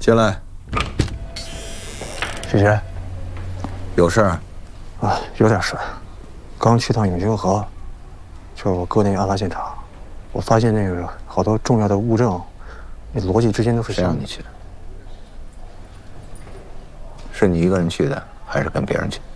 进来。 是谁？ 有事儿？ 啊，有点事。刚去趟永清河，就是我哥那个案发现场，我发现那个好多重要的物证，那逻辑之间都是谁让你去的？是你一个人去的，还是跟别人去？